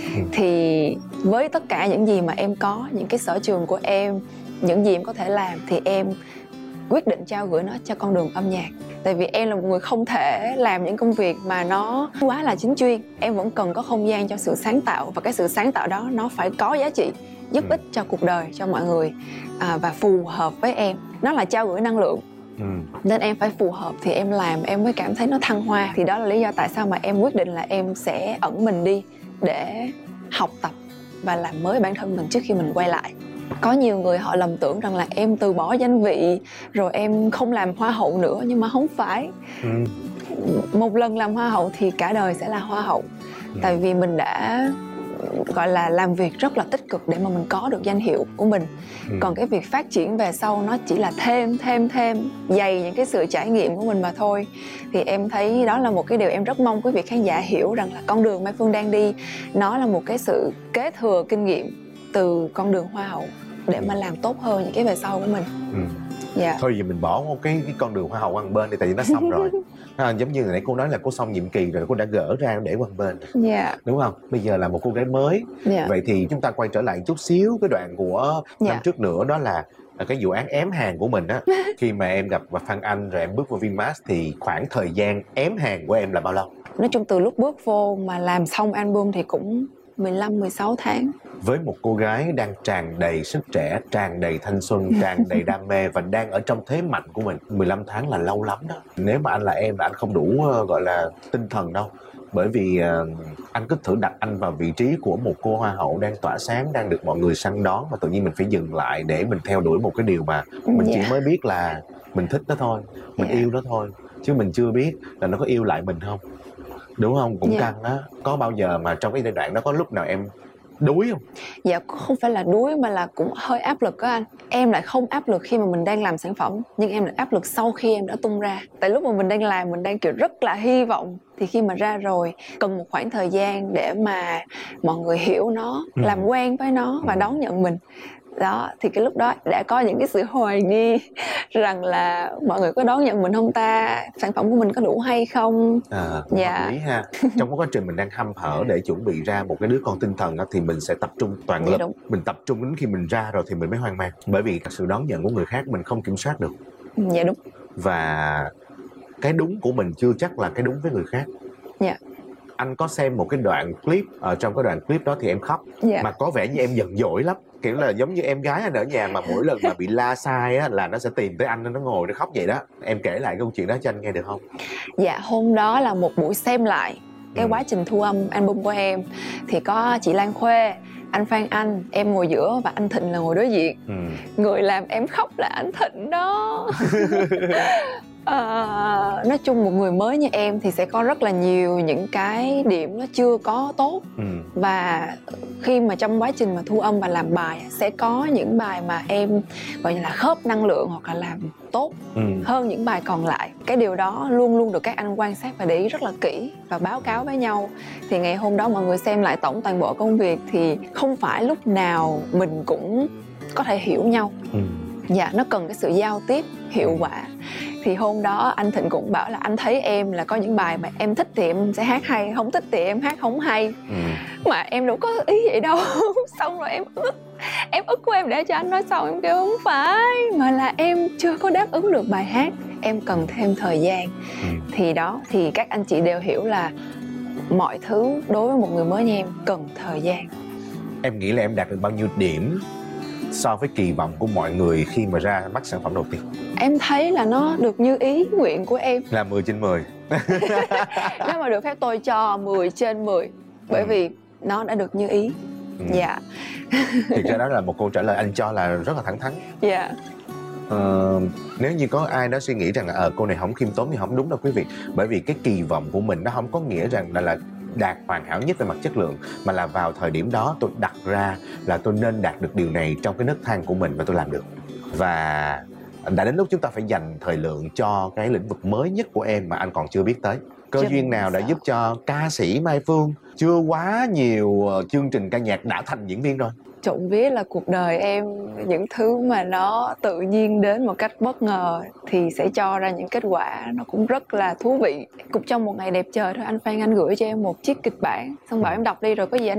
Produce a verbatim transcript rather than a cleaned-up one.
Thì với tất cả những gì mà em có, những cái sở trường của em, những gì em có thể làm, thì em quyết định trao gửi nó cho con đường âm nhạc. Tại vì em là một người không thể làm những công việc mà nó quá là chính chuyên. Em vẫn cần có không gian cho sự sáng tạo, và cái sự sáng tạo đó nó phải có giá trị, giúp ích cho cuộc đời, cho mọi người, à, và phù hợp với em. Nó là trao gửi năng lượng. Ừ. Nên em phải phù hợp thì em làm, em mới cảm thấy nó thăng hoa. Thì đó là lý do tại sao mà em quyết định là em sẽ ẩn mình đi để học tập và làm mới bản thân mình trước khi mình quay lại. Có nhiều người họ lầm tưởng rằng là em từ bỏ danh vị rồi em không làm hoa hậu nữa, nhưng mà không phải. Ừ. Một lần làm hoa hậu thì cả đời sẽ là hoa hậu. Ừ. Tại vì mình đã gọi là làm việc rất là tích cực để mà mình có được danh hiệu của mình. Ừ. Còn cái việc phát triển về sau nó chỉ là thêm thêm thêm dày những cái sự trải nghiệm của mình mà thôi. Thì em thấy đó là một cái điều em rất mong quý vị khán giả hiểu, rằng là con đường Mai Phương đang đi nó là một cái sự kế thừa kinh nghiệm từ con đường hoa hậu để mà làm tốt hơn những cái về sau của mình. Ừ. Yeah. Thôi giờ mình bỏ cái, cái con đường hoa hậu qua một bên đi, tại vì nó xong rồi. À, giống như nãy cô nói là cô xong nhiệm kỳ rồi, cô đã gỡ ra để qua một bên. Yeah. Đúng không? Bây giờ là một cô gái mới. Yeah. Vậy thì chúng ta quay trở lại chút xíu cái đoạn của yeah. năm trước nữa, đó là cái vụ án ém hàng của mình á. Khi mà em gặp Phan Anh rồi em bước vào Vinmart thì khoảng thời gian ém hàng của em là bao lâu? Nói chung từ lúc bước vô mà làm xong album thì cũng mười lăm mười sáu tháng. Với một cô gái đang tràn đầy sức trẻ, tràn đầy thanh xuân, tràn đầy đam mê và đang ở trong thế mạnh của mình, mười lăm tháng là lâu lắm đó. Nếu mà anh là em là anh không đủ uh, gọi là tinh thần đâu. Bởi vì uh, anh cứ thử đặt anh vào vị trí của một cô hoa hậu đang tỏa sáng, đang được mọi người săn đón, mà tự nhiên mình phải dừng lại để mình theo đuổi một cái điều mà mình yeah. chỉ mới biết là mình thích nó thôi, mình yeah. yêu nó thôi, chứ mình chưa biết là nó có yêu lại mình không. Đúng không? Cũng yeah. căng á. Có bao giờ mà trong cái giai đoạn đó có lúc nào em đuối không? Dạ không phải là đuối mà là cũng hơi áp lực á anh. Em lại không áp lực khi mà mình đang làm sản phẩm, nhưng em lại áp lực sau khi em đã tung ra. Tại lúc mà mình đang làm, mình đang kiểu rất là hy vọng, thì khi mà ra rồi cần một khoảng thời gian để mà mọi người hiểu nó, ừ. làm quen với nó và đón nhận mình. Đó, thì cái lúc đó đã có những cái sự hoài nghi rằng là mọi người có đón nhận mình không ta, sản phẩm của mình có đủ hay không. À, cũng dạ. hợp lý ha. Trong cái quá trình mình đang hăm hở để chuẩn bị ra một cái đứa con tinh thần đó, thì mình sẽ tập trung toàn lực. Dạ, mình tập trung đến khi mình ra rồi thì mình mới hoang mang, bởi vì sự đón nhận của người khác mình không kiểm soát được. Dạ đúng. Và cái đúng của mình chưa chắc là cái đúng với người khác. Dạ. Anh có xem một cái đoạn clip, ở trong cái đoạn clip đó thì em khóc, dạ. mà có vẻ như em giận dỗi lắm, kiểu là giống như em gái anh ở nhà mà mỗi lần mà bị la sai á là nó sẽ tìm tới anh, nó ngồi nó khóc vậy đó. Em kể lại câu chuyện đó cho anh nghe được không? Dạ, hôm đó là một buổi xem lại cái ừ. quá trình thu âm album của em, thì có chị Lan Khuê, anh Phan Anh, em ngồi giữa và anh Thịnh là ngồi đối diện. ừ. Người làm em khóc là anh Thịnh đó. À, nói chung một người mới như em thì sẽ có rất là nhiều những cái điểm nó chưa có tốt. ừ. Và khi mà trong quá trình mà thu âm và làm bài sẽ có những bài mà em gọi như là khớp năng lượng hoặc là làm tốt ừ. hơn những bài còn lại. Cái điều đó luôn luôn được các anh quan sát và để ý rất là kỹ và báo cáo với nhau. Thì ngày hôm đó mọi người xem lại tổng toàn bộ công việc thì không phải lúc nào mình cũng có thể hiểu nhau. ừ. Dạ, nó cần cái sự giao tiếp hiệu quả. Thì hôm đó anh Thịnh cũng bảo là anh thấy em là có những bài mà em thích thì em sẽ hát hay, không thích thì em hát không hay. ừ. Mà em đâu có ý vậy đâu. Xong rồi em ức Em ức của em để cho anh nói xong, em kêu không phải, mà là em chưa có đáp ứng được bài hát, em cần thêm thời gian. ừ. Thì đó, thì các anh chị đều hiểu là mọi thứ đối với một người mới như em cần thời gian. Em nghĩ là em đạt được bao nhiêu điểm so với kỳ vọng của mọi người khi mà ra mắt sản phẩm đầu tiên? Em thấy là nó được như ý nguyện của em. Là mười trên mười. Nếu mà được phép tôi cho mười trên mười. Bởi ừ. vì nó đã được như ý. ừ. Dạ. Thì ra đó là một câu trả lời anh cho là rất là thẳng thắn. Dạ. Ờ, nếu như có ai đó suy nghĩ rằng là ờ, cô này không khiêm tốn thì không đúng đâu quý vị. Bởi vì cái kỳ vọng của mình nó không có nghĩa rằng là, là đạt hoàn hảo nhất về mặt chất lượng, mà là vào thời điểm đó tôi đặt ra là tôi nên đạt được điều này trong cái nấc thang của mình và tôi làm được. Và đã đến lúc chúng ta phải dành thời lượng cho cái lĩnh vực mới nhất của em mà anh còn chưa biết tới. Cơ Chắc duyên nào đã giúp cho ca sĩ Mai Phương chưa quá nhiều chương trình ca nhạc đã thành diễn viên rồi? Trộm vía là cuộc đời em, những thứ mà nó tự nhiên đến một cách bất ngờ thì sẽ cho ra những kết quả nó cũng rất là thú vị. Cũng trong một ngày đẹp trời thôi, anh Phan Anh gửi cho em một chiếc kịch bản, xong bảo em đọc đi rồi có gì anh